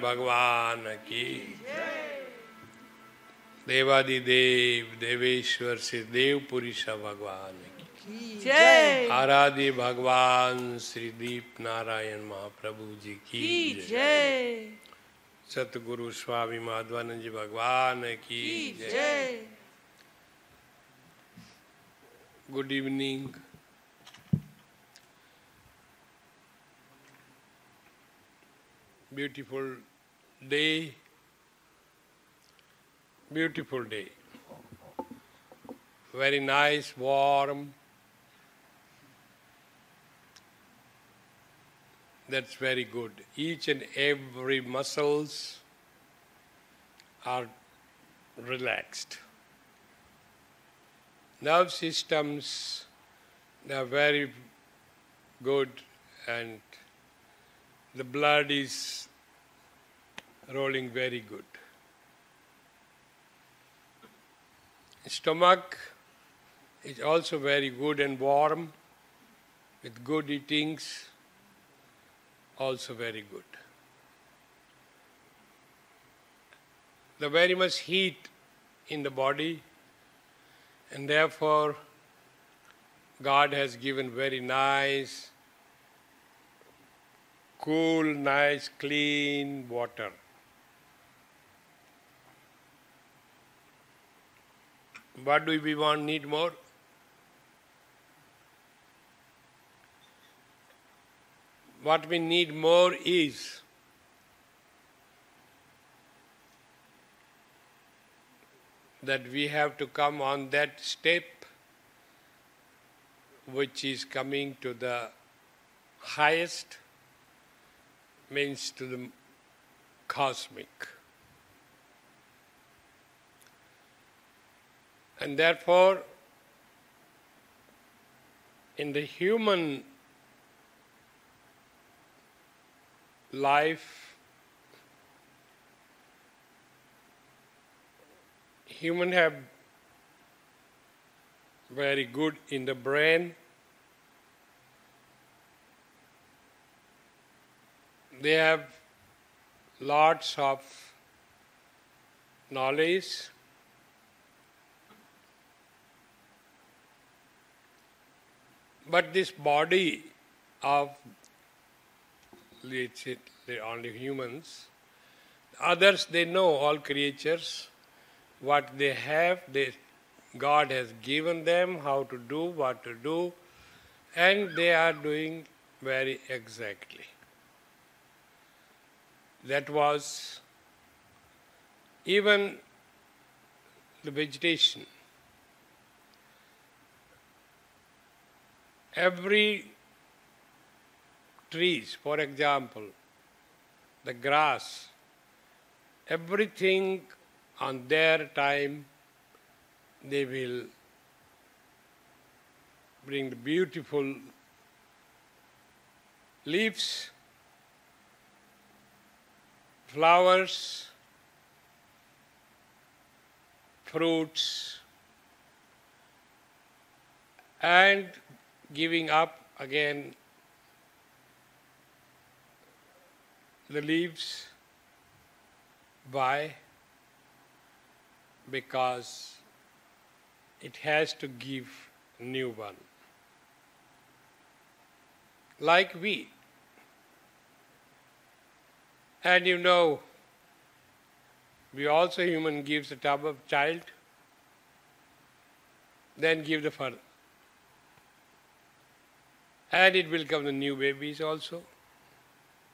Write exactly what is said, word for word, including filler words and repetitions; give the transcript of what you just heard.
भगवान की देवादिदेव देवेश्वर से देवपुरी सा भगवान की जय। आराध्य भगवान श्री दीप नारायण महाप्रभु जी की जय। सतगुरु स्वामी माधवानंद जी भगवान की जय। Good evening. Beautiful day, beautiful day, very nice, warm, that's very good. Each and every muscles are relaxed. Nerve systems, they are very good, and the blood is rolling very good. Stomach is also very good and warm, with good eatings, also very good. The very much heat in the body, and therefore God has given very nice, cool, nice, clean water. What do we want, need more? What we need more is that we have to come on that step which is coming to the highest, means to the cosmic. And therefore, in the human life, human have very good in the brain. They have lots of knowledge. But this body of, let's say, only humans, others they know, all creatures, what they have, they, God has given them how to do, what to do, and they are doing very exactly. That was even the vegetation. Every trees, for example, the grass, everything on their time they will bring the beautiful leaves, flowers, fruits, and giving up again the leaves. Why? Because it has to give new one. Like we. And you know, we also human gives a tub of child, then give the fur. And it will come the new babies also.